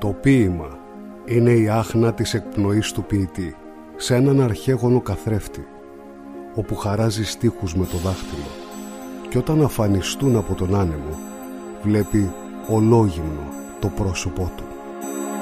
Το ποίημα είναι η άχνα της εκπνοής του ποιητή σε έναν αρχαίγονο καθρέφτη, όπου χαράζει στίχους με το δάχτυλο, και όταν αφανιστούν από τον άνεμο βλέπει ολόγυμνο το πρόσωπό του.